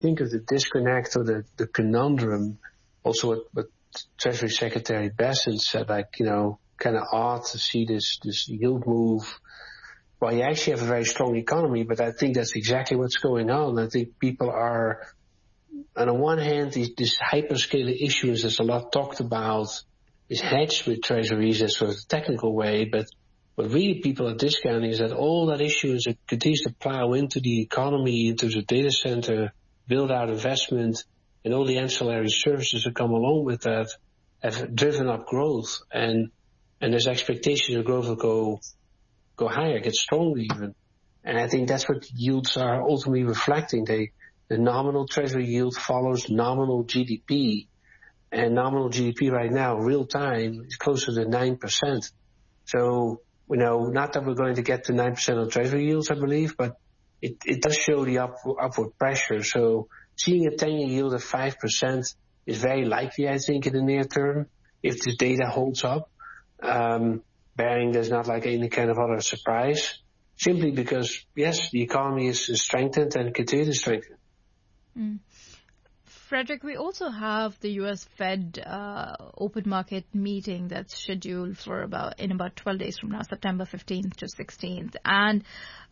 think of the disconnect or the conundrum, also what Treasury Secretary Bessent said, kind of odd to see this yield move. Well, you actually have a very strong economy, but I think that's exactly what's going on. I think people are, on the one hand, this hyperscaler issuance that's a lot talked about is hedged with treasuries as sort of a technical way, but what really people are discounting is that all that issuance that continues to plow into the economy, into the data center, build out investment, and all the ancillary services that come along with that have driven up growth. And there's expectation that growth will go higher, get stronger even. And I think that's what yields are ultimately reflecting. The nominal treasury yield follows nominal GDP. And nominal GDP right now, real time, is closer to 9%. So, not that we're going to get to 9% on treasury yields, I believe, but it does show the upward pressure. So seeing a 10-year yield of 5% is very likely, I think, in the near term, if the data holds up, bearing there's not like any kind of other surprise, simply because, yes, the economy is strengthened and continues to strengthen. Mm. Frederick, we also have the U.S. Fed open market meeting that's scheduled for in about 12 days from now, September 15th to 16th. And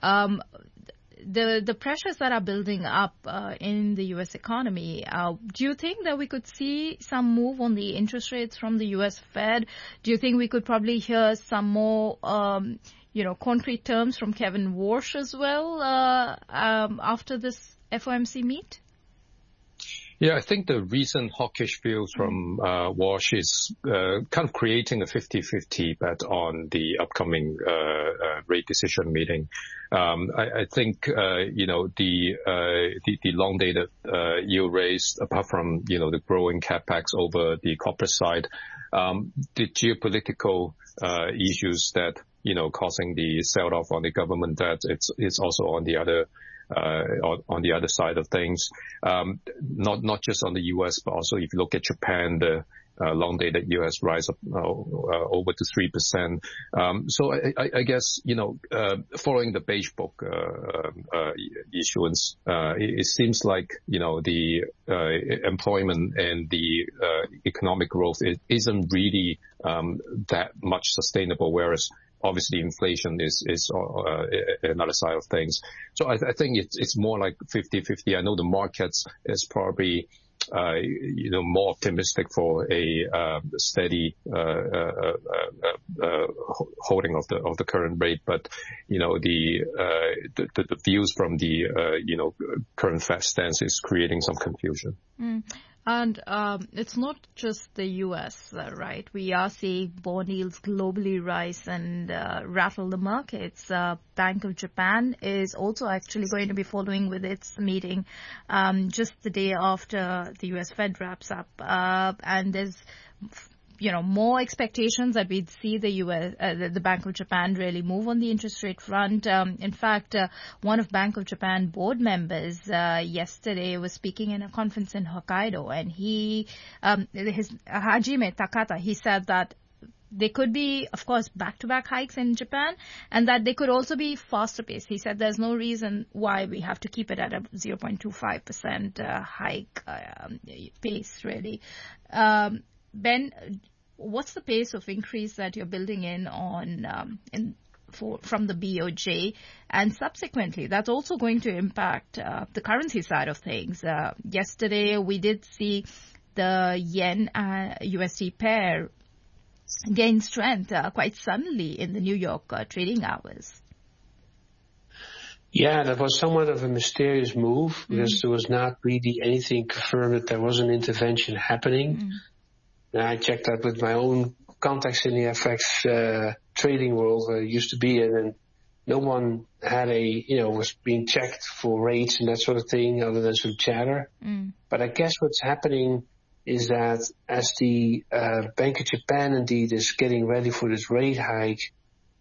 the pressures that are building up in the U.S. economy, do you think that we could see some move on the interest rates from the U.S. Fed? Do you think we could probably hear some more concrete terms from Kevin Warsh as well after this FOMC meet? Yeah, I think the recent hawkish views from Warsh is kind of creating a 50-50 bet on the upcoming rate decision meeting. I think the long-dated yield raise, apart from the growing capex over the corporate side, the geopolitical issues that causing the sell-off on the government debt, it's also on the other side of things, not just on the U.S., but also if you look at Japan, the long-dated U.S. rise up over to 3%. So I guess following the beige book issuance, it seems like the employment and the economic growth isn't really that much sustainable, whereas obviously inflation is another side of things. So I think it's more like 50-50. I know the markets is probably more optimistic for a steady holding of the current rate, but the views from the current Fed stance is creating some confusion. Mm. And it's not just the U.S., right? We are seeing bond yields globally rise and rattle the markets. Bank of Japan is also actually going to be following with its meeting just the day after the U.S. Fed wraps up. And there's more expectations that we'd see the Bank of Japan really move on the interest rate front. In fact, one of Bank of Japan board members yesterday was speaking in a conference in Hokkaido, and Hajime Takata, he said that they could be, of course, back-to-back hikes in Japan, and that they could also be faster paced. He said there's no reason why we have to keep it at a 0.25% hike pace, really. Ben, what's the pace of increase that you're building in on from the BOJ? And subsequently, that's also going to impact the currency side of things. Yesterday, we did see the yen USD pair gain strength quite suddenly in the New York trading hours. Yeah, that was somewhat of a mysterious move because there was not really anything confirmed that there was an intervention happening. And I checked that with my own contacts in the FX trading world where I used to be in, and no one had was being checked for rates and that sort of thing other than some chatter. But I guess what's happening is that as the Bank of Japan indeed is getting ready for this rate hike,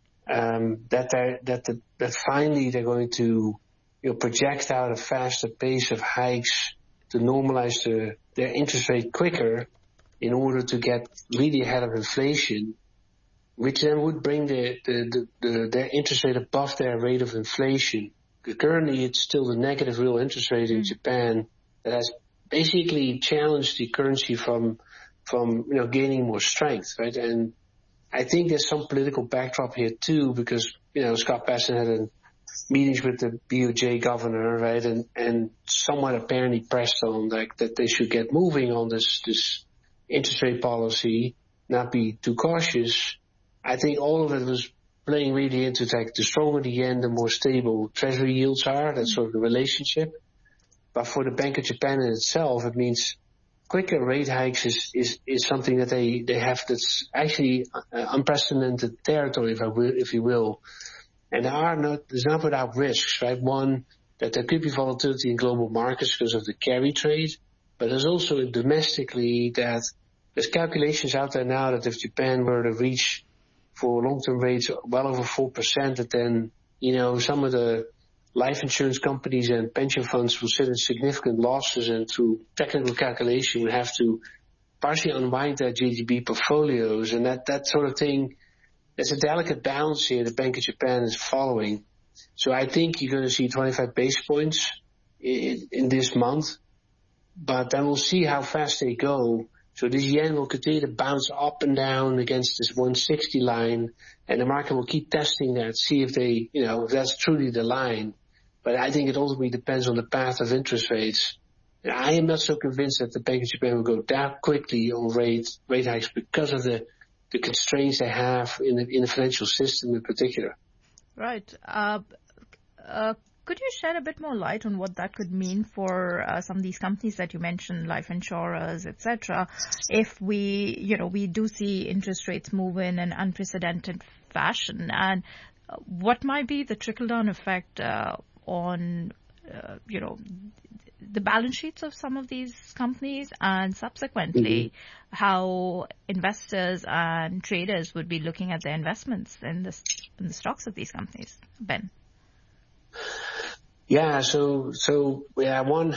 that finally they're going to project out a faster pace of hikes to normalize their interest rate quicker, in order to get really ahead of inflation, which then would bring their interest rate above their rate of inflation. Currently, it's still the negative real interest rate in Japan that has basically challenged the currency from gaining more strength, right? And I think there's some political backdrop here too, because Scott Bessent had meetings with the BOJ governor, right, and somewhat apparently pressed on that they should get moving on this interest rate policy, not be too cautious. I think all of it was playing really into the stronger the yen, the more stable treasury yields are. That's sort of the relationship. But for the Bank of Japan in itself, it means quicker rate hikes is something that they have that's actually unprecedented territory, if you will. And there's not without risks, right? One, that there could be volatility in global markets because of the carry trade, but there's also domestically that there's calculations out there now that if Japan were to reach for long-term rates well over 4%, that then, some of the life insurance companies and pension funds will sit in significant losses, and through technical calculation would have to partially unwind their GDP portfolios, and that sort of thing. There's a delicate balance here the Bank of Japan is following. So I think you're going to see 25 basis points in this month, but then we'll see how fast they go. So this yen will continue to bounce up and down against this 160 line, and the market will keep testing that, see if if that's truly the line. But I think it ultimately depends on the path of interest rates. And I am not so convinced that the Bank of Japan will go that quickly on rate hikes because of the constraints they have in the financial system in particular. Right. Could you shed a bit more light on what that could mean for some of these companies that you mentioned, life insurers, etc., if we do see interest rates move in an unprecedented fashion, and what might be the trickle-down effect on the balance sheets of some of these companies, and subsequently how investors and traders would be looking at their investments in the stocks of these companies? Ben? Yeah, so one,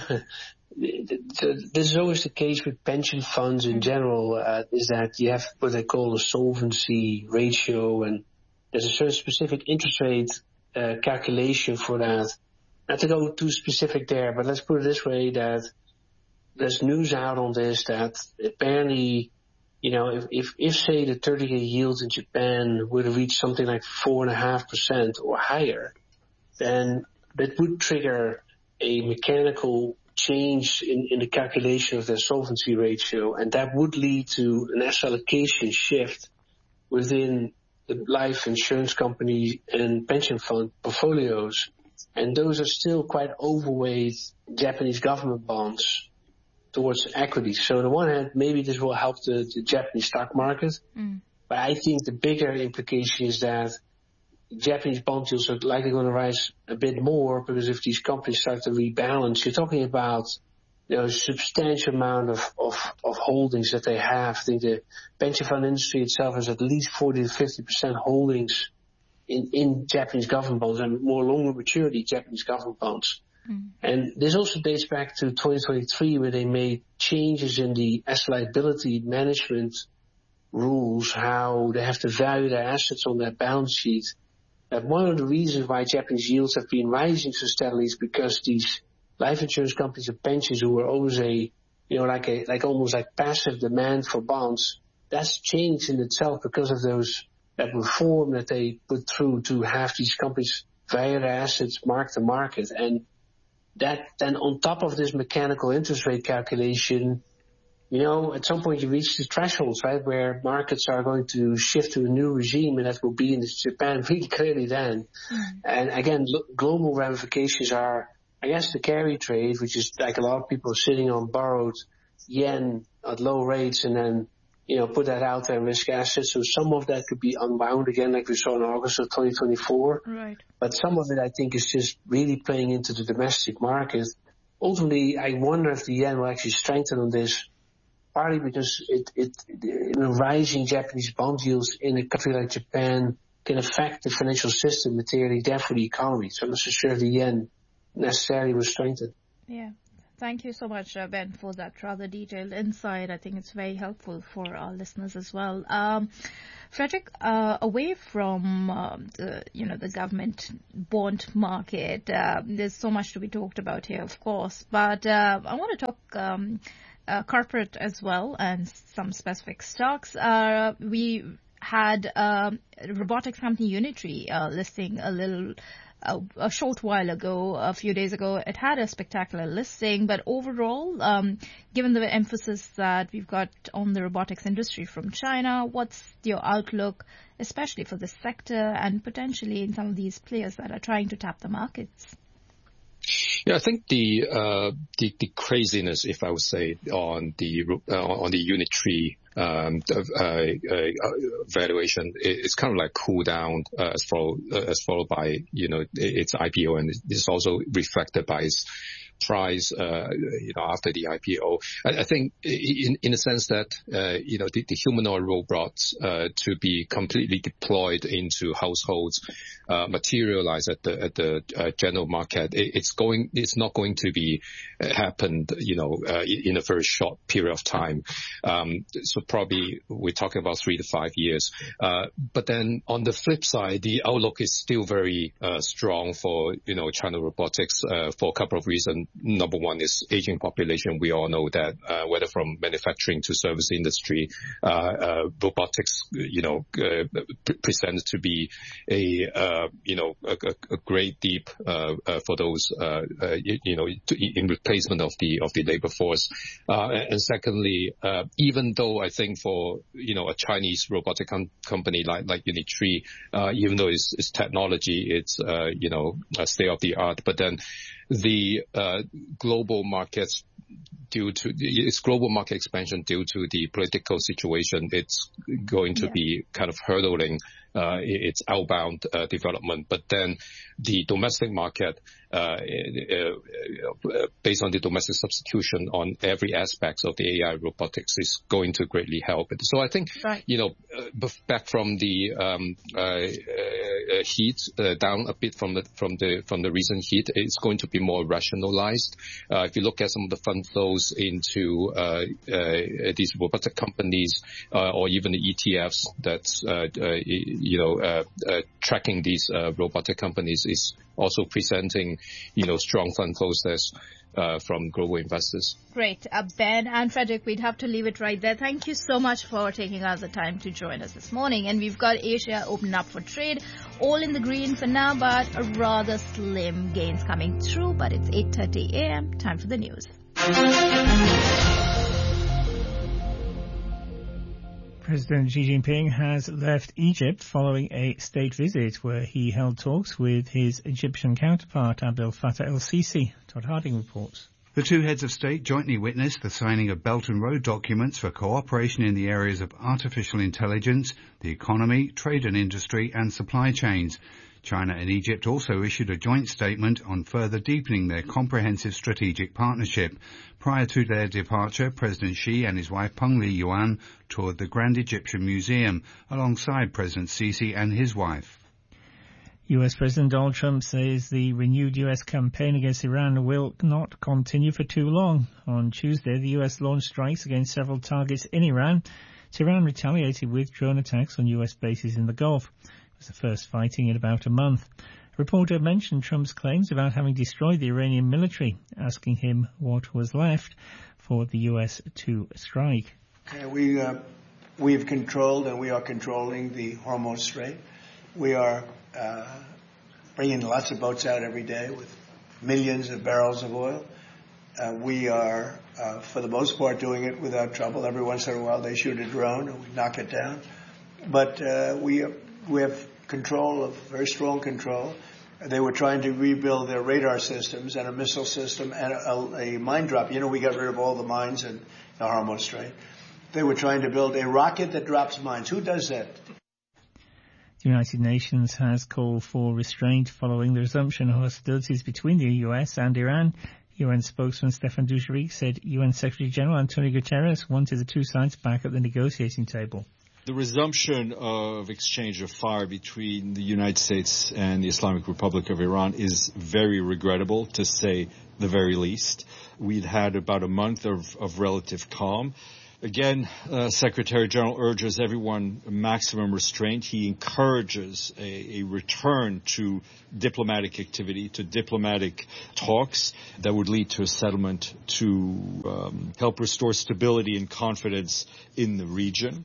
this is always the case with pension funds in general, is that you have what they call a solvency ratio, and there's a certain specific interest rate calculation for that. Not to go too specific there, but let's put it this way, that there's news out on this that apparently, if say the 30-year yields in Japan were to reach something like 4.5% or higher, then that would trigger a mechanical change in the calculation of their solvency ratio, and that would lead to an asset allocation shift within the life insurance company and pension fund portfolios. And those are still quite overweight Japanese government bonds towards equities. So on the one hand, maybe this will help the Japanese stock market. But I think the bigger implication is that Japanese bond yields are likely going to rise a bit more, because if these companies start to rebalance, you're talking about a substantial amount of holdings that they have. I think the pension fund industry itself has at least 40 to 50% holdings in Japanese government bonds, and more longer maturity Japanese government bonds. And this also dates back to 2023, where they made changes in the asset liability management rules, how they have to value their assets on their balance sheet. That one of the reasons why Japanese yields have been rising so steadily is because these life insurance companies and pensions, who were always almost like passive demand for bonds, that's changed in itself because of that reform that they put through to have these companies value their assets mark to market. And that then on top of this mechanical interest rate calculation, at some point you reach the thresholds, right, where markets are going to shift to a new regime, and that will be in Japan really clearly then. And again, global ramifications are, I guess, the carry trade, which is like a lot of people sitting on borrowed yen at low rates and then, put that out there in risk assets. So some of that could be unwound again, like we saw in August of 2024. Right. But some of it, I think, is just really playing into the domestic market. Ultimately, I wonder if the yen will actually strengthen on this, partly because rising Japanese bond yields in a country like Japan can affect the financial system materially, therefore the economy. So I'm not so sure if the yen necessarily will strengthen. Yeah. Thank you so much, Ben, for that rather detailed insight. I think it's very helpful for our listeners as well. Frederick, away from the government bond market, there's so much to be talked about here, of course. But I want to talk corporate as well and some specific stocks. We had robotics company Unitree listing a short while ago, a few days ago. It had a spectacular listing, but overall, given the emphasis that we've got on the robotics industry from China, what's your outlook, especially for this sector and potentially in some of these players that are trying to tap the markets? Yeah, I think the craziness, if I would say, on the Unitree valuation, it's kind of like cool down as followed by its IPO, and it's also reflected by its price after the IPO. I think in a sense that the humanoid robots to be completely deployed into households materialize at the general market. It's not going to be happened in a very short period of time. So probably we're talking about 3 to 5 years. But then on the flip side, the outlook is still very strong for China robotics for a couple of reasons. Number one is aging population. We all know that whether from manufacturing to service industry, robotics presents to be a great deep for those in replacement of the labor force. And secondly, even though I think for a Chinese robotic company like Unitree, even though it's technology, it's state of the art, but then the global markets, due to its global market expansion due to the political situation, it's going to be kind of hurdling its outbound development. But then the domestic market, based on the domestic substitution on every aspect of the AI robotics, is going to greatly help it. So I think, back from the heat, down a bit from the recent heat, it's going to be more rationalized. If you look at some of the fund flows into these robotic companies, or even the ETFs that's tracking these robotic companies, is also presenting strong fund flows from global investors. Great. Ben and Frederick, we'd have to leave it right there. Thank you so much for taking out the time to join us this morning. And we've got Asia open up for trade, all in the green for now, but a rather slim gains coming through. But it's 8:30 a.m. Time for the news. President Xi Jinping has left Egypt following a state visit where he held talks with his Egyptian counterpart, Abdel Fattah el-Sisi. Todd Harding reports. The two heads of state jointly witnessed the signing of Belt and Road documents for cooperation in the areas of artificial intelligence, the economy, trade and industry, and supply chains. China and Egypt also issued a joint statement on further deepening their comprehensive strategic partnership. Prior to their departure, President Xi and his wife Peng Liyuan toured the Grand Egyptian Museum alongside President Sisi and his wife. U.S. President Donald Trump says the renewed U.S. campaign against Iran will not continue for too long. On Tuesday, the U.S. launched strikes against several targets in Iran. Tehran retaliated with drone attacks on U.S. bases in the Gulf. It was the first fighting in about a month. A reporter mentioned Trump's claims about having destroyed the Iranian military, asking him what was left for the U.S. to strike. We have controlled and we are controlling the Hormuz Strait. We are bringing lots of boats out every day with millions of barrels of oil. We are, for the most part, doing it without trouble. Every once in a while they shoot a drone and we knock it down. But we have control, of very strong control. They were trying to rebuild their radar systems and a missile system and a mine drop. We got rid of all the mines in the Hormuz Strait. They were trying to build a rocket that drops mines. Who does that? The United Nations has called for restraint following the resumption of hostilities between the US and Iran. UN spokesman Stefan Dujarric said UN Secretary General Antonio Guterres wanted the two sides back at the negotiating table. The resumption of exchange of fire between the United States and the Islamic Republic of Iran is very regrettable, to say the very least. We'd had about a month of relative calm. Again, Secretary General urges everyone maximum restraint. He encourages a return to diplomatic activity, to diplomatic talks that would lead to a settlement to help restore stability and confidence in the region.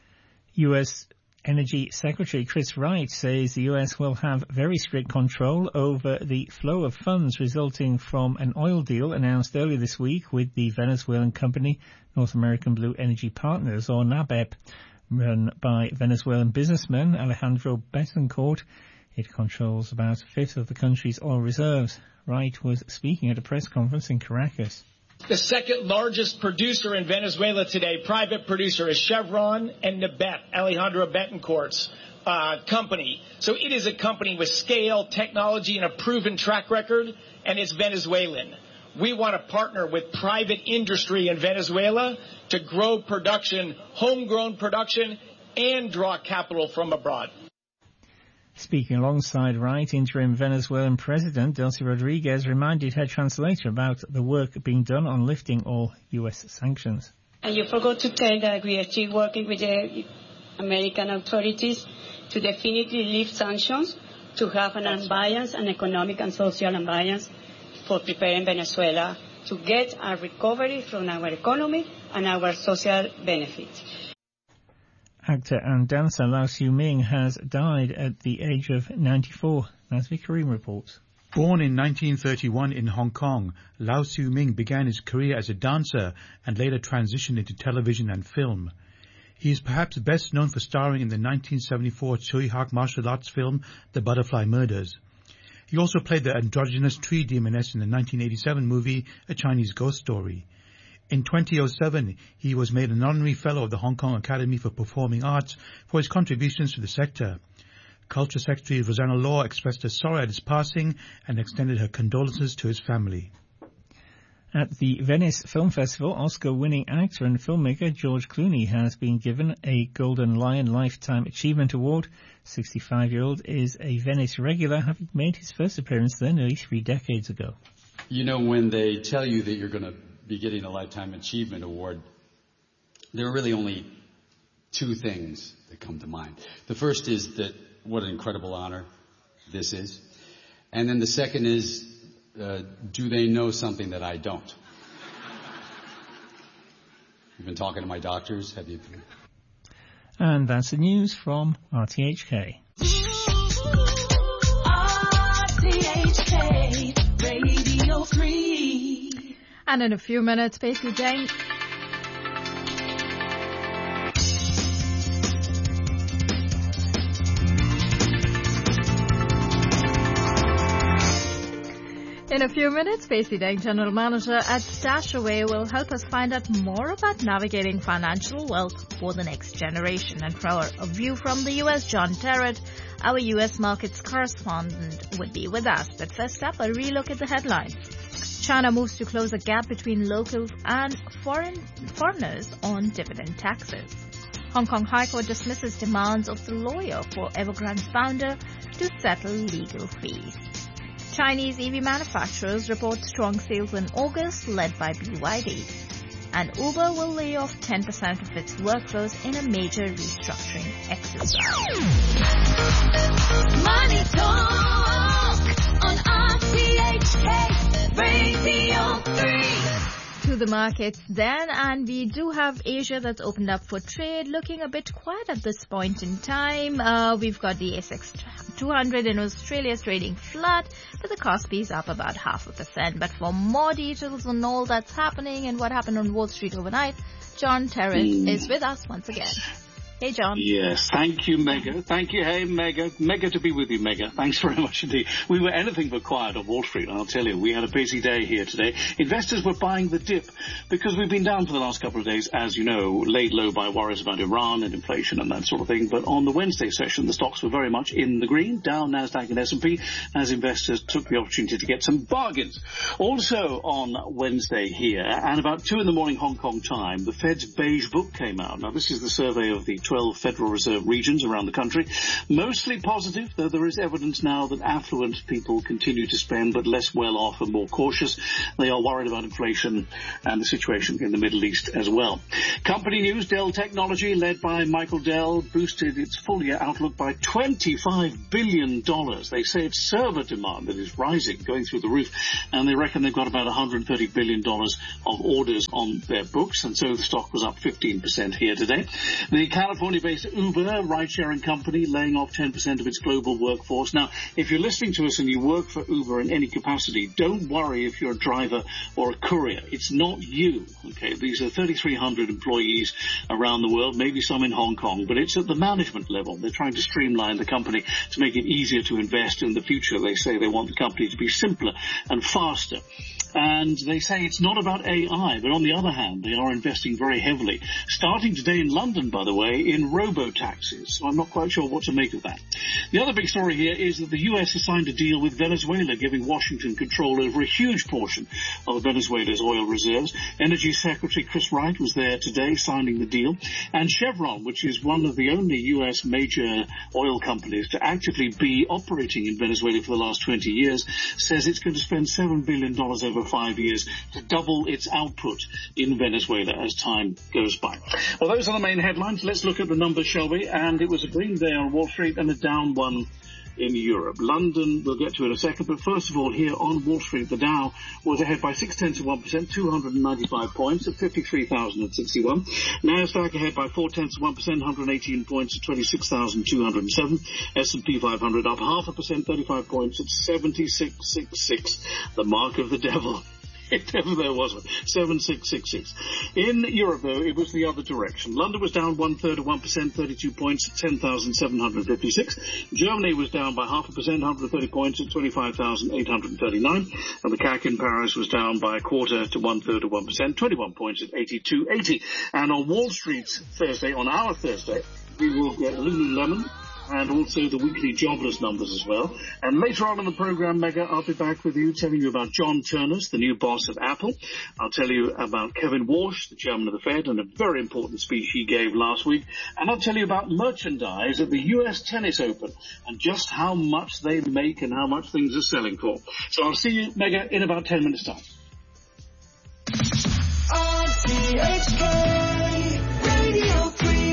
U.S. Energy Secretary Chris Wright says the U.S. will have very strict control over the flow of funds resulting from an oil deal announced earlier this week with the Venezuelan company North American Blue Energy Partners, or NABEP, run by Venezuelan businessman Alejandro Betancourt. It controls about a fifth of the country's oil reserves. Wright was speaking at a press conference in Caracas. The second largest producer in Venezuela today, private producer, is Chevron and NABEP, Alejandro Betancourt's company. So it is a company with scale, technology, and a proven track record, and it's Venezuelan. We want to partner with private industry in Venezuela to grow production, homegrown production, and draw capital from abroad. Speaking alongside Wright, interim Venezuelan President Delcy Rodriguez reminded her translator about the work being done on lifting all U.S. sanctions. And you forgot to tell that we are still working with the American authorities to definitely lift sanctions, to have an unbiased and economic and social unbiased for preparing Venezuela to get a recovery from our economy and our social benefits. Actor and dancer Lau Siu-ming has died at the age of 94, as Karim reports. Born in 1931 in Hong Kong, Lau Siu-ming began his career as a dancer and later transitioned into television and film. He is perhaps best known for starring in the 1974 Tsui Hark martial arts film The Butterfly Murders. He also played the androgynous tree demoness in the 1987 movie A Chinese Ghost Story. In 2007, he was made an honorary fellow of the Hong Kong Academy for Performing Arts for his contributions to the sector. Culture Secretary Rosanna Law expressed her sorrow at his passing and extended her condolences to his family. At the Venice Film Festival, Oscar-winning actor and filmmaker George Clooney has been given a Golden Lion Lifetime Achievement Award. 65-year-old is a Venice regular, having made his first appearance there nearly 3 decades ago. You know, when they tell you that you're going to be getting a Lifetime Achievement Award, there are really only 2 things that come to mind. The first is that what an incredible honor this is. And then the second is, do they know something that I don't? You've been talking to my doctors, have you? And that's the news from RTHK. RTHK Radio 3. And in a few minutes, Pacey James. In a few minutes, Pacey Deng, General Manager at Stashaway, will help us find out more about navigating financial wealth for the next generation. And for a view from the U.S., John Terrett, our U.S. markets correspondent, would be with us. But first up, a relook at the headlines. China moves to close a gap between locals and foreigners on dividend taxes. Hong Kong High Court dismisses demands of the lawyer for Evergrande founder to settle legal fees. Chinese EV manufacturers report strong sales in August, led by BYD. And Uber will lay off 10% of its workforce in a major restructuring exercise. Money Talk on RTHK Radio 3. To the markets then, and we do have Asia that's opened up for trade, looking a bit quiet at this point in time. We've got the ASX 200 in Australia trading flat, but the Kospi is up about 0.5%. But for more details on all that's happening and what happened on Wall Street overnight, John Terrett is with us once again. Hey, John. Yes, thank you, Mega. Thank you. Hey, Mega. Mega to be with you, Mega. Thanks very much indeed. We were anything but quiet on Wall Street, I'll tell you. We had a busy day here today. Investors were buying the dip because we've been down for the last couple of days, as you know, laid low by worries about Iran and inflation and that sort of thing. But on the Wednesday session, the stocks were very much in the green, down Nasdaq and S&P, as investors took the opportunity to get some bargains. Also on Wednesday here, and about 2 in the morning Hong Kong time, the Fed's beige book came out. Now, this is the survey of the 12 Federal Reserve regions around the country. Mostly positive, though there is evidence now that affluent people continue to spend, but less well-off and more cautious. They are worried about inflation and the situation in the Middle East as well. Company news, Dell Technology, led by Michael Dell, boosted its full-year outlook by $25 billion. They say it's server demand that is rising, going through the roof, and they reckon they've got about $130 billion of orders on their books, and so the stock was up 15% here today. The California-based Uber ride-sharing company laying off 10% of its global workforce. Now, if you're listening to us and you work for Uber in any capacity, don't worry if you're a driver or a courier. It's not you, okay? These are 3,300 employees around the world, maybe some in Hong Kong, but it's at the management level. They're trying to streamline the company to make it easier to invest in the future. They say they want the company to be simpler and faster. And they say it's not about AI, but on the other hand, they are investing very heavily, starting today in London, by the way, in robo-taxis. So I'm not quite sure what to make of that. The other big story here is that the U.S. has signed a deal with Venezuela, giving Washington control over a huge portion of Venezuela's oil reserves. Energy Secretary Chris Wright was there today signing the deal. And Chevron, which is one of the only U.S. major oil companies to actively be operating in Venezuela for the last 20 years, says it's going to spend $7 billion over 5 years to double its output in Venezuela as time goes by. Well, those are the main headlines. Let's look at the numbers, shall we? And it was a green day on Wall Street and a down one in Europe. London, we'll get to in a second, but first of all, here on Wall Street, the Dow was ahead by 0.6%, 295 points at 53,061. Nasdaq ahead by 0.4%, 118 points at 26,207. S&P 500 up 0.5%, 35 points at 7666, the mark of the devil. If ever there was one. 7666. In Europe, though, it was the other direction. London was down 1/3 of 1%, 32 points at 10,756. Germany was down by 0.5%, 130 points at 25,839. And the CAC in Paris was down by 1/4 to 1/3 of 1%, 21 points at 82.80. And on Wall Street Thursday, on our Thursday, we will get Lululemon and also the weekly jobless numbers as well. And later on in the program, Mega, I'll be back with you telling you about John Turners, the new boss of Apple. I'll tell you about Kevin Warsh, the chairman of the Fed, and a very important speech he gave last week. And I'll tell you about merchandise at the US Tennis Open and just how much they make and how much things are selling for. So I'll see you, Mega, in about 10 minutes' time. RTHK Radio 3.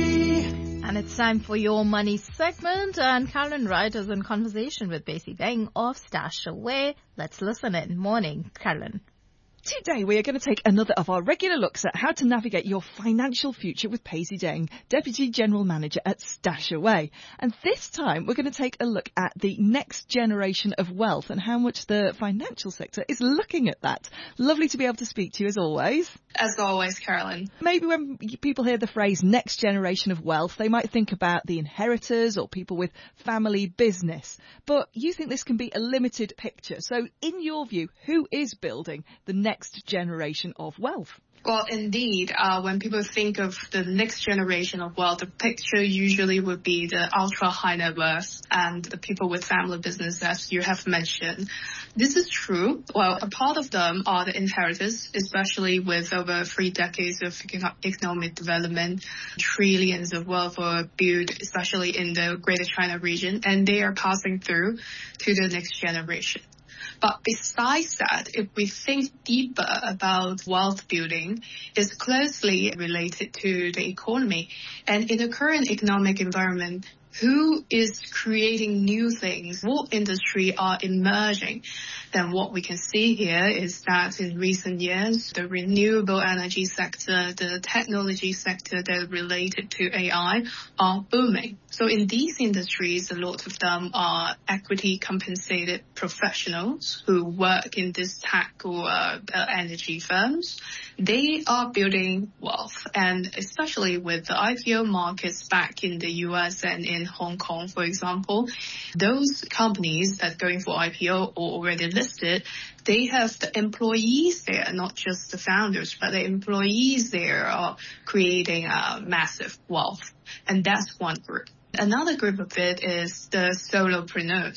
And it's time for your money segment. And Carolyn Wright is in conversation with Pacey Deng of StashAway. Let's listen in. Morning, Carolyn. Today we are going to take another of our regular looks at how to navigate your financial future with Pacey Deng, Deputy General Manager at StashAway. And this time we're going to take a look at the next generation of wealth and how much the financial sector is looking at that. Lovely to be able to speak to you as always. As always, Carolyn. Maybe when people hear the phrase next generation of wealth, they might think about the inheritors or people with family business. But you think this can be a limited picture. So in your view, who is building the next generation of wealth? Well, indeed, when people think of the next generation of wealth, the picture usually would be the ultra high net worth and the people with family business, as you have mentioned. This is true. Well, a part of them are the inheritors, especially with over 3 decades of economic development. Trillions of wealth were built, especially in the Greater China region, and they are passing through to the next generation. But besides that, if we think deeper about wealth building, it's closely related to the economy. And in the current economic environment, who is creating new things? What industry are emerging? Then what we can see here is that in recent years, the renewable energy sector, the technology sector that are related to AI are booming. So in these industries, a lot of them are equity compensated professionals who work in this tech or energy firms. They are building wealth, and especially with the IPO markets back in the US and in Hong Kong, for example, those companies that are going for IPO or already listed, they have the employees there, not just the founders, but the employees there are creating massive wealth. And that's one group. Another group of it is the solopreneurs.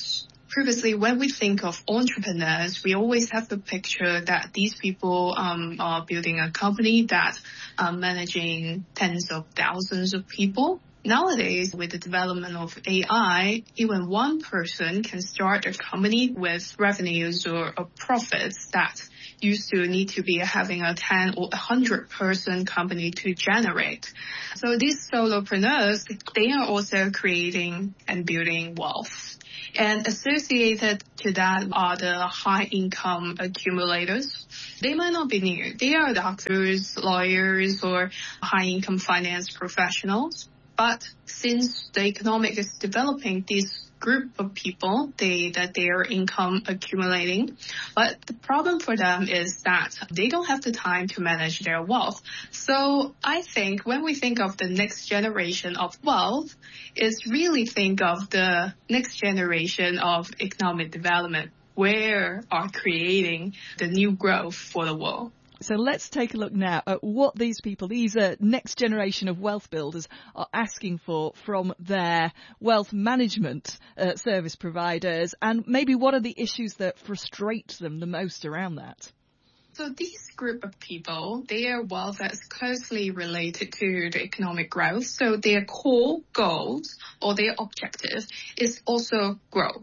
previously, when we think of entrepreneurs, we always have the picture that these people are building a company that are managing tens of thousands of people. Nowadays, with the development of AI, even one person can start a company with revenues or profits that used to need to be having a 10 or 100 person company to generate. So these solopreneurs, they are also creating and building wealth. And associated to that are the high income accumulators. They might not be new. They are doctors, lawyers, or high income finance professionals. But since the economic is developing, this group of people, their income accumulating. But the problem for them is that they don't have the time to manage their wealth. So I think when we think of the next generation of wealth, it's really think of the next generation of economic development, where are creating the new growth for the world. So let's take a look now at what these people, these next generation of wealth builders, are asking for from their wealth management service providers, and maybe what are the issues that frustrate them the most around that. So this group of people, their wealth is closely related to the economic growth. So their core goals or their objective is also growth.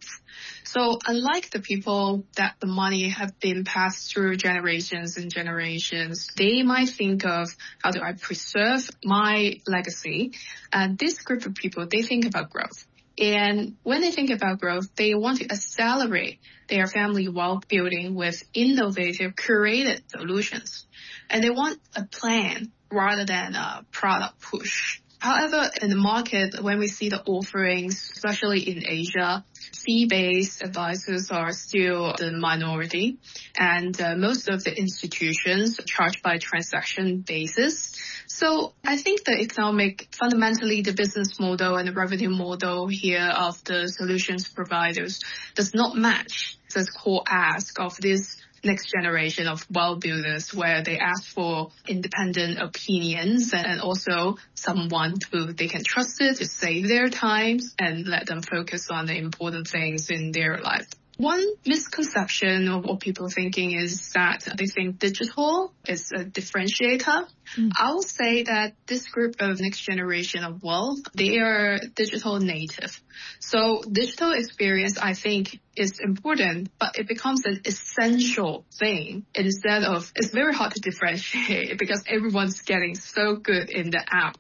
So unlike the people that the money have been passed through generations and generations, they might think of how do I preserve my legacy. And this group of people, they think about growth. And when they think about growth, they want to accelerate their family wealth building with innovative, curated solutions. And they want a plan rather than a product push. However, in the market, when we see the offerings, especially in Asia, fee-based advisors are still the minority. And most of the institutions charge by transaction basis. So I think fundamentally the business model and the revenue model here of the solutions providers does not match the core ask of this next generation of wealth builders, where they ask for independent opinions and also someone who they can trust it to save their time and let them focus on the important things in their life. One misconception of what people are thinking is that they think digital is a differentiator. I will say that this group of next generation of wealth, they are digital native. So digital experience, I think, is important, but it becomes an essential thing instead of, it's very hard to differentiate because everyone's getting so good in the app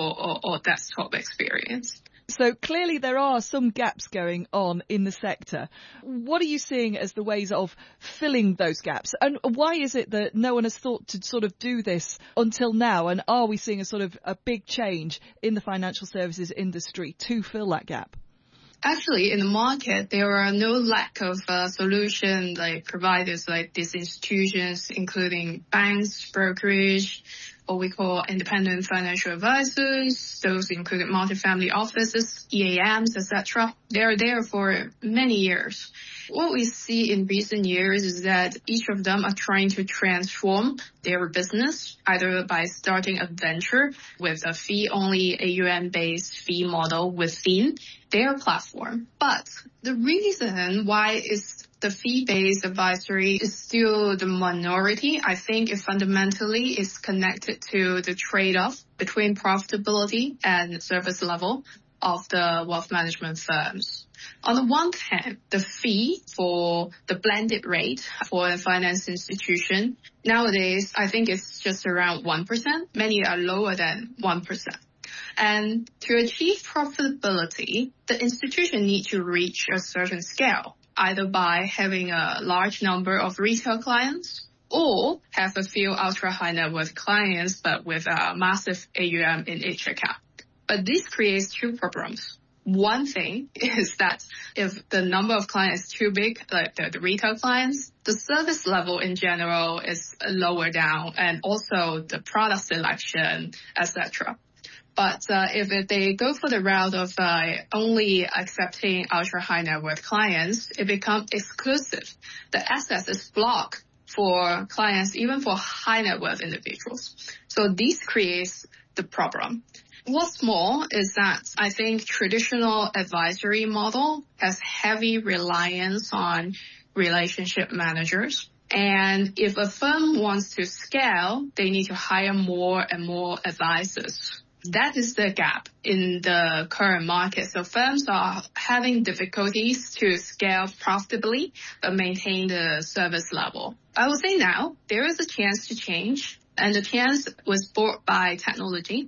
or desktop experience. So clearly there are some gaps going on in the sector. What are you seeing as the ways of filling those gaps? And why is it that no one has thought to sort of do this until now? And are we seeing a big change in the financial services industry to fill that gap? Actually, in the market, there are no lack of solution providers like these institutions, including banks, brokerage, what we call independent financial advisors, those including multifamily offices, EAMs, etc. They are there for many years. What we see in recent years is that each of them are trying to transform their business, either by starting a venture with a fee-only AUM-based fee model within their platform. But the reason why the fee-based advisory is still the minority, I think it fundamentally is connected to the trade-off between profitability and service level of the wealth management firms. On the one hand, the fee for the blended rate for a finance institution nowadays, I think it's just around 1%. Many are lower than 1%. And to achieve profitability, the institution needs to reach a certain scale, either by having a large number of retail clients or have a few ultra-high net worth clients, but with a massive AUM in each account. But this creates two problems. One thing is that if the number of clients is too big, like the retail clients, the service level in general is lower down, and also the product selection, etc. But if they go for the route of only accepting ultra-high net worth clients, it becomes exclusive. The access is blocked for clients, even for high net worth individuals. So this creates the problem. What's more is that I think traditional advisory model has heavy reliance on relationship managers. And if a firm wants to scale, they need to hire more and more advisors. That is the gap in the current market. So firms are having difficulties to scale profitably but maintain the service level. I would say now there is a chance to change, and the chance was brought by technology.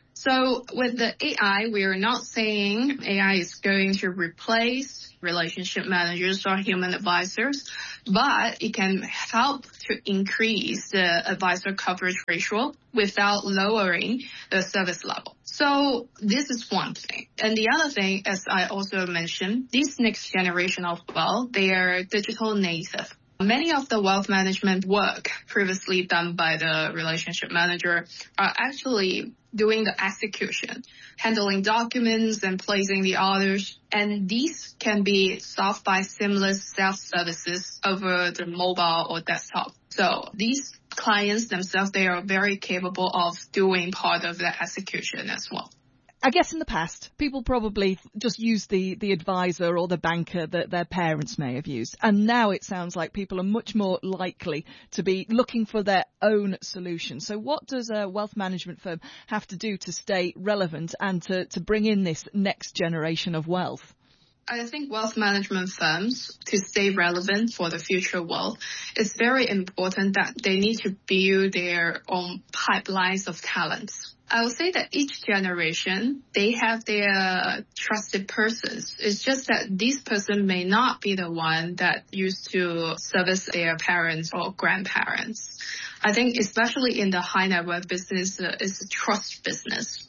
So with the AI, we are not saying AI is going to replace relationship managers or human advisors, but it can help to increase the advisor coverage ratio without lowering the service level. So this is one thing. And the other thing, as I also mentioned, this next generation of wealth, they are digital native. Many of the wealth management work previously done by the relationship manager are actually doing the execution, handling documents and placing the orders. And these can be solved by seamless self-services over the mobile or desktop. So these clients themselves, they are very capable of doing part of the execution as well. I guess in the past, people probably just used the advisor or the banker that their parents may have used. And now it sounds like people are much more likely to be looking for their own solution. So what does a wealth management firm have to do to stay relevant and to bring in this next generation of wealth? I think wealth management firms, to stay relevant for the future wealth, it's very important that they need to build their own pipelines of talents. I would say that each generation, they have their trusted persons. It's just that this person may not be the one that used to service their parents or grandparents. I think especially in the high net worth business, it's a trust business.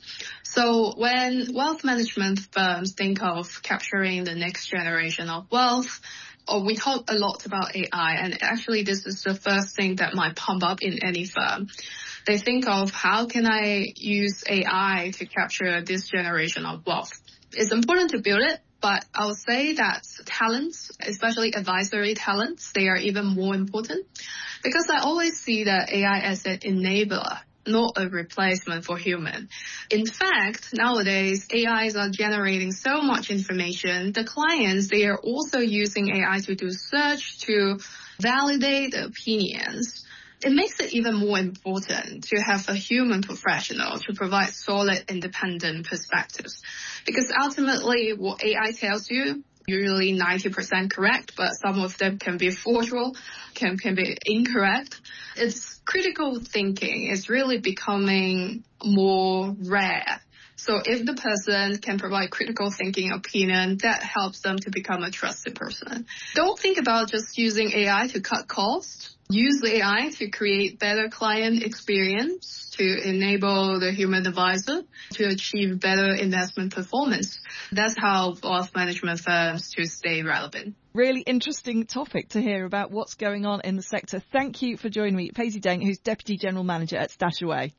So when wealth management firms think of capturing the next generation of wealth, or we talk a lot about AI, and actually this is the first thing that might pop up in any firm. They think of how can I use AI to capture this generation of wealth. It's important to build it, but I would say that talents, especially advisory talents, they are even more important because I always see that AI as an enabler, not a replacement for human. In fact, nowadays, AIs are generating so much information. The clients, they are also using AI to do search, to validate the opinions. It makes it even more important to have a human professional to provide solid, independent perspectives. Because ultimately, what AI tells you, usually 90% correct, but some of them can be fraudulent, can be incorrect. It's critical thinking is really becoming more rare. So if the person can provide critical thinking opinion, that helps them to become a trusted person. Don't think about just using AI to cut costs. Use AI to create better client experience, to enable the human advisor to achieve better investment performance. That's how wealth management firms to stay relevant. Really interesting topic to hear about what's going on in the sector. Thank you for joining me, Paisley Deng, who's Deputy General Manager at StashAway.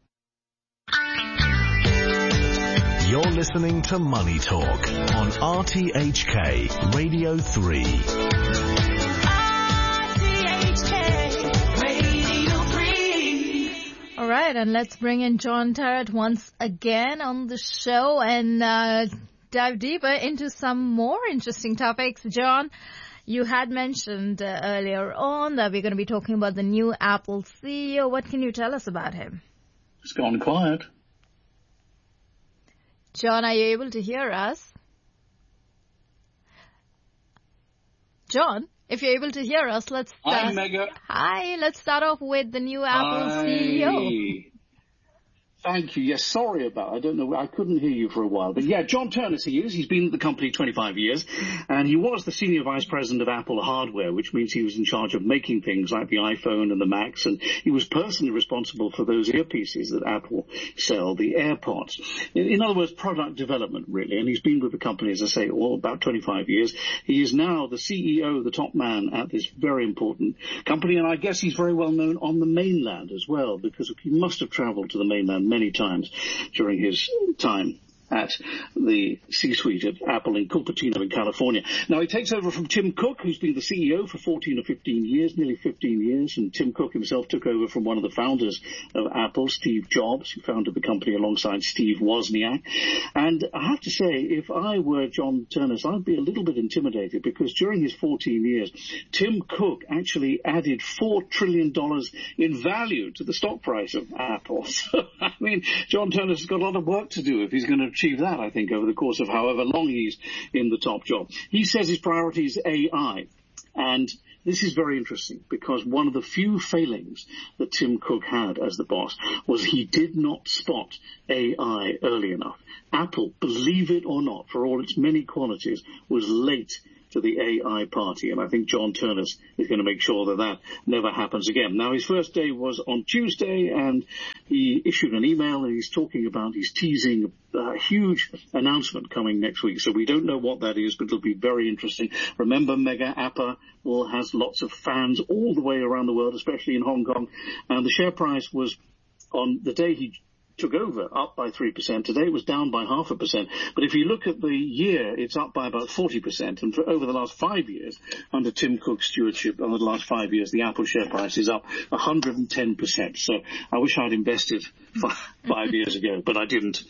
You're listening to Money Talk on RTHK Radio 3. All right, and let's bring in John Tarrant once again on the show and dive deeper into some more interesting topics. John, you had mentioned earlier on that we're going to be talking about the new Apple CEO. What can you tell us about him? It's gone quiet. John, are you able to hear us? John? If you're able to hear us, let's start. Hi, Mega. Hi, let's start off with the new Apple CEO. Thank you. Yes, sorry about, I don't know, I couldn't hear you for a while. But yeah, John Ternus he is. He's been at the company 25 years, and he was the Senior Vice President of Apple Hardware, which means he was in charge of making things like the iPhone and the Macs, and he was personally responsible for those earpieces that Apple sell, the AirPods. In other words, product development, really, and he's been with the company, as I say, all about 25 years. He is now the CEO, the top man at this very important company, and I guess he's very well known on the mainland as well, because he must have traveled to the mainland many times during his time at the C-suite at Apple in Cupertino in California. Now, he takes over from Tim Cook, who's been the CEO for 14 or 15 years, nearly 15 years, and Tim Cook himself took over from one of the founders of Apple, Steve Jobs, who founded the company alongside Steve Wozniak. And I have to say, if I were John Ternus, I'd be a little bit intimidated, because during his 14 years, Tim Cook actually added $4 trillion in value to the stock price of Apple. So, I mean, John Ternus has got a lot of work to do if he's going to achieve that, I think, over the course of however long he's in the top job. He says his priority is AI. And this is very interesting, because one of the few failings that Tim Cook had as the boss was he did not spot AI early enough. Apple, believe it or not, for all its many qualities, was late to the AI party, and I think John Ternus is going to make sure that that never happens again. Now, his first day was on Tuesday, and he issued an email, and he's teasing a huge announcement coming next week. So we don't know what that is, but it'll be very interesting. Remember, Mega Apple has lots of fans all the way around the world, especially in Hong Kong, and the share price was, on the day he took over, up by 3%. Today it was down by 0.5%. But if you look at the year, it's up by about 40%. And for over the last 5 years, under Tim Cook's stewardship, over the last 5 years, the Apple share price is up 110%. So I wish I'd invested 5 years ago, but I didn't.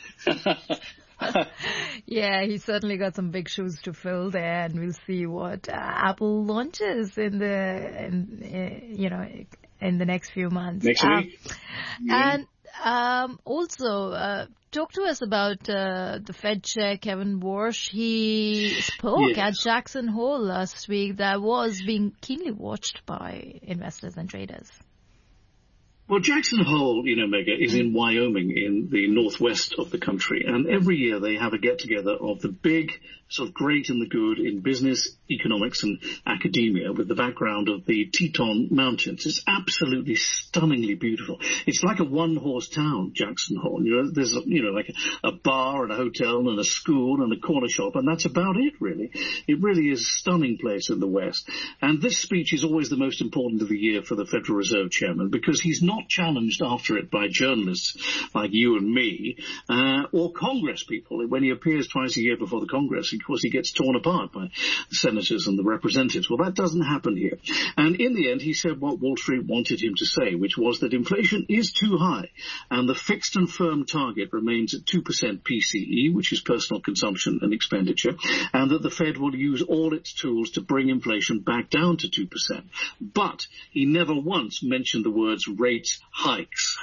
Yeah, he's certainly got some big shoes to fill there, and we'll see what Apple launches in the next few months. Next week. And also, talk to us about the Fed Chair, Kevin Warsh. He spoke at Jackson Hole last week. That was being keenly watched by investors and traders. Well, Jackson Hole, Mega, is in Wyoming, in the northwest of the country. And every year they have a get-together of the big, sort of great and the good in business, economics and academia, with the background of the Teton Mountains. It's absolutely stunningly beautiful. It's like a one-horse town, Jackson Hole. There's like a bar and a hotel and a school and a corner shop, and that's about it, really. It really is a stunning place in the West. And this speech is always the most important of the year for the Federal Reserve Chairman, because he's not challenged after it by journalists like you and me, or Congress people. When he appears twice a year before the Congress, of course, he gets torn apart by the senators and the representatives. Well, that doesn't happen here. And in the end, he said what Wall Street wanted him to say, which was that inflation is too high, and the fixed and firm target remains at 2% PCE, which is personal consumption and expenditure, and that the Fed will use all its tools to bring inflation back down to 2%. But he never once mentioned the words rate hikes.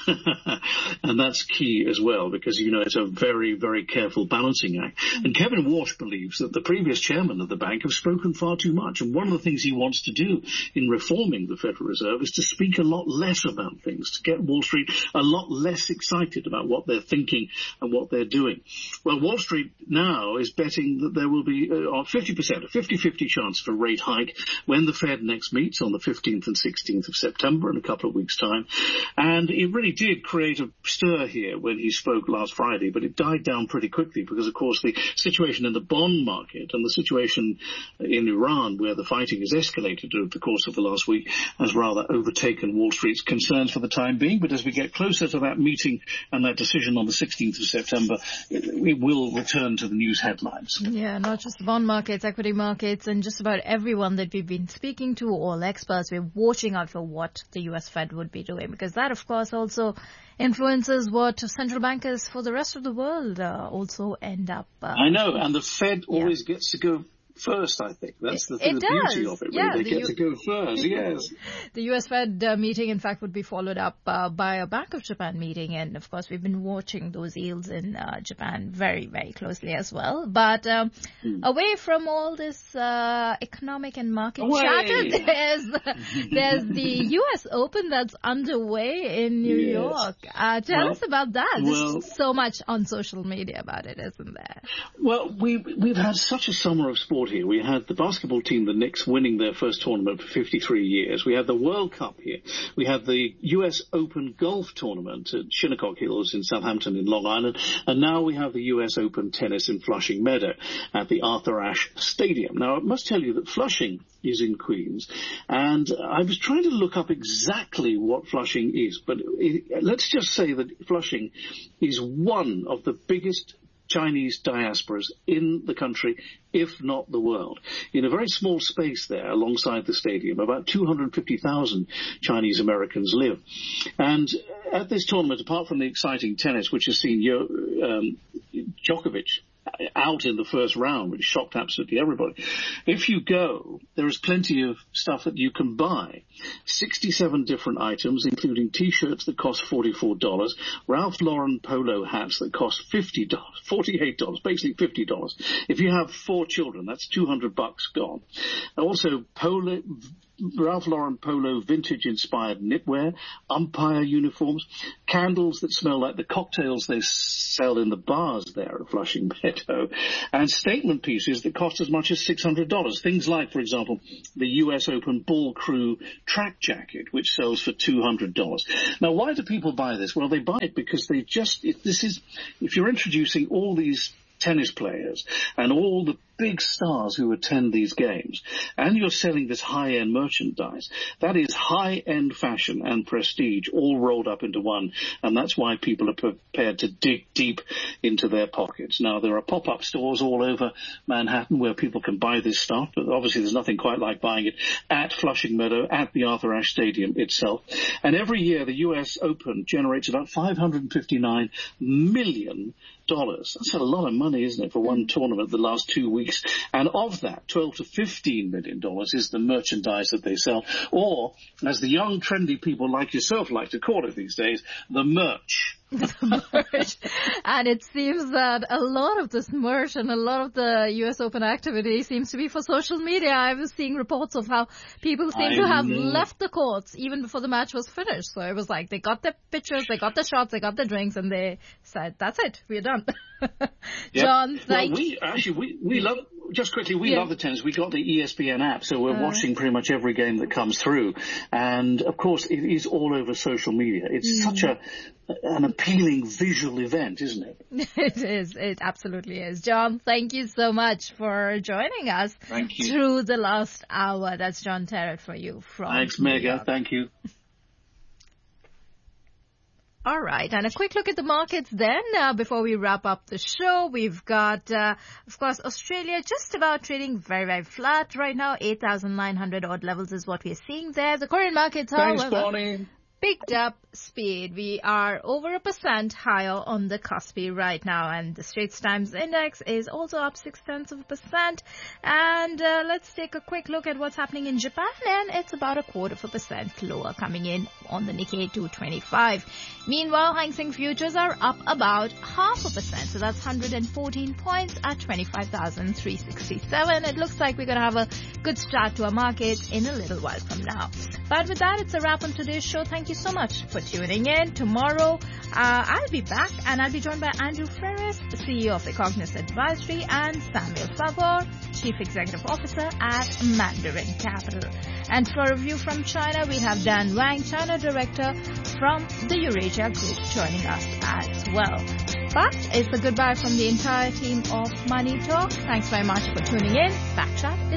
And that's key as well, because, it's a very, very careful balancing act. And Kevin Warsh believes that the previous chairman of the bank have spoken far too much. And one of the things he wants to do in reforming the Federal Reserve is to speak a lot less about things, to get Wall Street a lot less excited about what they're thinking and what they're doing. Well, Wall Street now is betting that there will be a 50-50 chance for a rate hike when the Fed next meets on the 15th and 16th of September in a couple of weeks' time. And it really did create a stir here when he spoke last Friday, but it died down pretty quickly because, of course, the situation in the bond market and the situation in Iran, where the fighting has escalated over the course of the last week, has rather overtaken Wall Street's concerns for the time being. But as we get closer to that meeting and that decision on the 16th of September, we will return to the news headlines. Yeah, not just the bond markets, equity markets, and just about everyone that we've been speaking to, all experts. We're watching out for what the U.S. Fed would be doing, because that, of course, also influences what central bankers for the rest of the world also end up. I know, and the Fed always gets to go first, I think. That's the beauty of it. Yeah, they get to go first, yes. The U.S. Fed meeting, in fact, would be followed up by a Bank of Japan meeting. And, of course, we've been watching those yields in Japan very, very closely as well. But away from all this economic and market chatter, there's the U.S. Open that's underway in New York. Tell us about that. There's so much on social media about it, isn't there? Well, we've had such a summer of sport here. We had the basketball team, the Knicks, winning their first tournament for 53 years. We had the World Cup here. We had the US Open Golf Tournament at Shinnecock Hills in Southampton in Long Island. And now we have the US Open Tennis in Flushing Meadow at the Arthur Ashe Stadium. Now, I must tell you that Flushing is in Queens. And I was trying to look up exactly what Flushing is. But let's just say that Flushing is one of the biggest Chinese diasporas in the country, if not the world. In a very small space there alongside the stadium, about 250,000 Chinese Americans live. And at this tournament, apart from the exciting tennis, which has seen Djokovic out in the first round, which shocked absolutely everybody. If you go, there is plenty of stuff that you can buy. 67 different items, including T-shirts that cost $44, Ralph Lauren polo hats that cost $48, basically $50. If you have 4 children, that's $200 gone. Also, Ralph Lauren polo vintage-inspired knitwear, umpire uniforms, candles that smell like the cocktails they sell in the bars there at Flushing Meadow, and statement pieces that cost as much as $600. Things like, for example, the US Open Ball Crew track jacket, which sells for $200. Now, why do people buy this? Well, they buy it because if you're introducing all these tennis players and all the big stars who attend these games, and you're selling this high-end merchandise, that is high-end fashion and prestige all rolled up into one, and that's why people are prepared to dig deep into their pockets. Now, there are pop-up stores all over Manhattan where people can buy this stuff, but obviously there's nothing quite like buying it at Flushing Meadow, at the Arthur Ashe Stadium itself. And every year the US Open generates about $559 million. That's a lot of money, isn't it, for one tournament the last 2 weeks? And of that, $12 to $15 million is the merchandise that they sell, or, as the young, trendy people like yourself like to call it these days, the merch. And it seems that a lot of this merch and a lot of the US Open activity seems to be for social media. I was seeing reports of how people seem to have left the courts even before the match was finished. So it was like they got their pictures, they got the shots, they got the drinks, and they said, that's it, we're done. John, thank you. We love, just quickly, we love the tennis. We got the ESPN app, so we're watching pretty much every game that comes through. And, of course, it is all over social media. It's such an appealing visual event, isn't it? It is. It absolutely is. John, thank you so much for joining us through the last hour. That's John Terrett for you from Thanks, Mega. Thank you. All right, and a quick look at the markets then. Before we wrap up the show, we've got, of course, Australia just about trading very, very flat right now. 8,900 odd levels is what we're seeing there. The Korean markets, however, picked up speed. We are over 1% higher on the Kospi right now, and the Straits Times Index is also up 0.6%. And let's take a quick look at what's happening in Japan, and it's about 0.25% lower, coming in on the Nikkei 225. Meanwhile, Hang Seng futures are up about 0.5%, so that's 114 points at 25,367. It looks like we're going to have a good start to our market in a little while from now. But with that, it's a wrap on today's show. Thank you so much for tuning in. Tomorrow, I'll be back, and I'll be joined by Andrew Ferris, the CEO of Ecognus Advisory, and Samuel Sabor, Chief Executive Officer at Mandarin Capital. And for a review from China, we have Dan Wang, China Director from the Eurasia Group, joining us as well. But it's a goodbye from the entire team of Money Talk. Thanks very much for tuning in. Backchat is